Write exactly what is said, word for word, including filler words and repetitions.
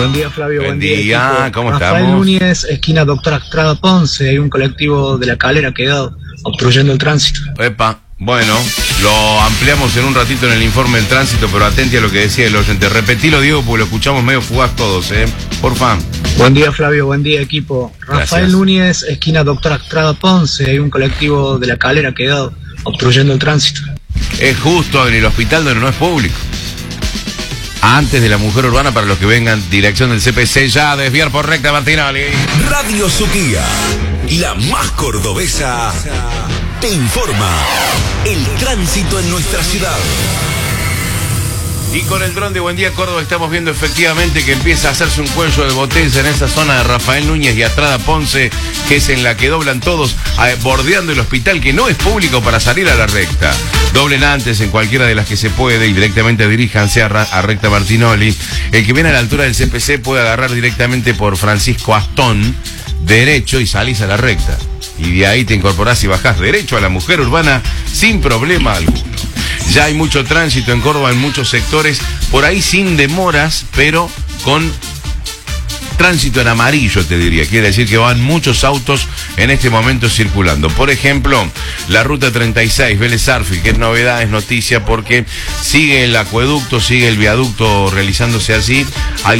Buen día, Flavio. Buen, buen día, día ¿cómo Rafael estamos? Núñez, esquina Doctora Estrada Ponce. Hay un colectivo de La Calera quedado obstruyendo el tránsito. Epa, bueno, lo ampliamos en un ratito en el informe del tránsito, pero atente a lo que decía el oyente. Repetilo, Diego, porque lo escuchamos medio fugaz todos, ¿eh? Porfa. Buen día, Flavio. Buen día, equipo. Rafael Gracias. Núñez, esquina Doctora Estrada Ponce. Hay un colectivo de La Calera quedado obstruyendo el tránsito. Es justo en el hospital donde no es público. Antes de la mujer urbana, para los que vengan, dirección del C P C, ya, desviar por recta Martinoli. Radio Suquía, la más cordobesa, te informa el tránsito en nuestra ciudad. Y con el dron de Buen Día Córdoba estamos viendo efectivamente que empieza a hacerse un cuello de botella en esa zona de Rafael Núñez y Estrada Ponce, que es en la que doblan todos, eh, bordeando el hospital, que no es público para salir a la recta. Doblen antes en cualquiera de las que se puede y directamente diríjanse a, a recta Martinoli. El que viene a la altura del C P C puede agarrar directamente por Francisco Astón, derecho, y salís a la recta. Y de ahí te incorporás y bajás derecho a la mujer urbana sin problema alguno. Ya hay mucho tránsito en Córdoba en muchos sectores, por ahí sin demoras, pero con tránsito en amarillo, te diría. Quiere decir que van muchos autos en este momento circulando. Por ejemplo, la ruta treinta y seis, Vélez Sarsfield, que es novedad, es noticia porque sigue el acueducto, sigue el viaducto realizándose así. Hay